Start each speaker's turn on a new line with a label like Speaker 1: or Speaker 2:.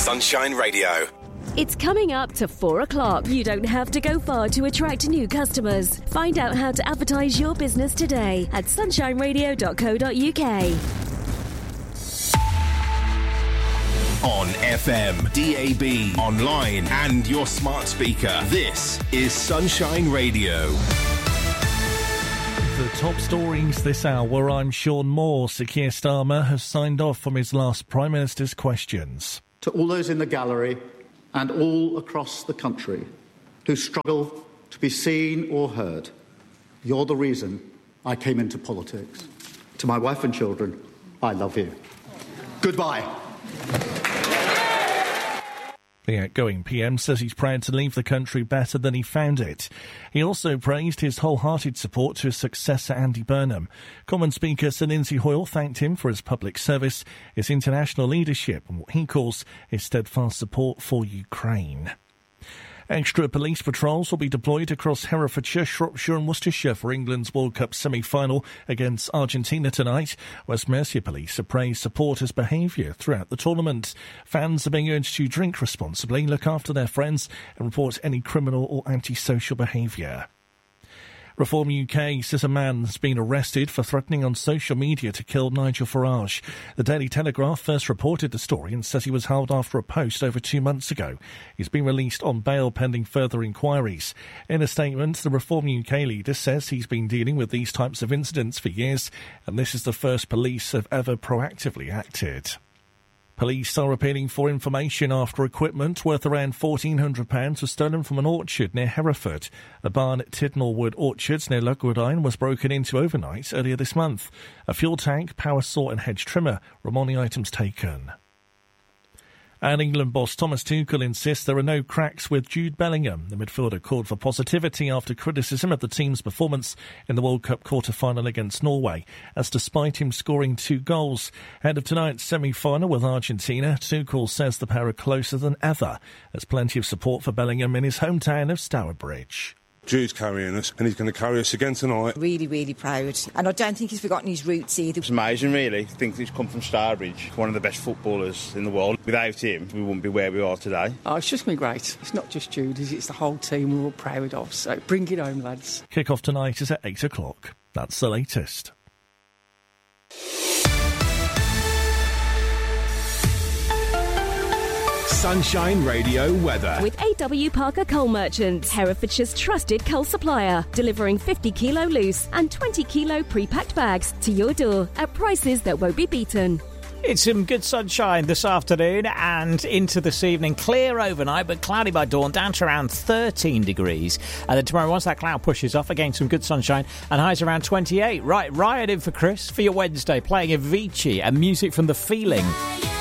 Speaker 1: Sunshine Radio.
Speaker 2: It's coming up to 4 o'clock. You don't have to go far to attract new customers. Find out how to advertise your business today at sunshineradio.co.uk.
Speaker 1: On FM, DAB, online and your smart speaker. This is Sunshine Radio.
Speaker 3: The top stories this hour. I'm Sean Moore. Sir Keir Starmer has signed off from his last Prime Minister's questions.
Speaker 4: To all those in the gallery and all across the country who struggle to be seen or heard, you're the reason I came into politics. To my wife and children, I love you. Goodbye.
Speaker 3: The outgoing PM says he's proud to leave the country better than he found it. He also praised his wholehearted support to his successor Andy Burnham. Common Speaker Sir Lindsay Hoyle thanked him for his public service, his international leadership and what he calls his steadfast support for Ukraine. Extra police patrols will be deployed across Herefordshire, Shropshire and Worcestershire for England's World Cup semi-final against Argentina tonight. West Mercia Police have praised supporters' behaviour throughout the tournament. Fans are being urged to drink responsibly, look after their friends and report any criminal or antisocial behaviour. Reform UK says a man has been arrested for threatening on social media to kill Nigel Farage. The Daily Telegraph first reported the story and says he was held after a post over 2 months ago. He's been released on bail pending further inquiries. In a statement, the Reform UK leader says he's been dealing with these types of incidents for years and this is the first police have ever proactively acted. Police are appealing for information after equipment worth around £1,400 was stolen from an orchard near Hereford. A barn at Tidnallwood Orchards near Lugwardine was broken into overnight earlier this month. A fuel tank, power saw and hedge trimmer were among the items taken. And England boss Thomas Tuchel insists there are no cracks with Jude Bellingham. The midfielder called for positivity after criticism of the team's performance in the World Cup quarter-final against Norway, as despite him scoring 2 goals. Ahead of tonight's semi-final with Argentina, Tuchel says the pair are closer than ever. There's plenty of support for Bellingham in his hometown of Stourbridge.
Speaker 5: Jude's carrying us, and he's going to carry us again tonight.
Speaker 6: Really, really proud. And I don't think he's forgotten his roots either.
Speaker 7: It's amazing, really. I think he's come from Stourbridge, one of the best footballers in the world. Without him, we wouldn't be where we are today.
Speaker 8: Oh, it's just been great. It's not just Jude, it's the whole team we're all proud of. So bring it home, lads.
Speaker 3: Kick-off tonight is at 8 o'clock. That's the latest.
Speaker 1: Sunshine Radio weather.
Speaker 2: With AW Parker Coal Merchants, Herefordshire's trusted coal supplier, delivering 50 kilo loose and 20 kilo pre-packed bags to your door at prices that won't be beaten.
Speaker 9: It's some good sunshine this afternoon and into this evening. Clear overnight, but cloudy by dawn, down to around 13 degrees. And then tomorrow, once that cloud pushes off, again some good sunshine and highs around 28. Right, Riot in for Chris for your Wednesday, playing Avicii and music from The Feeling.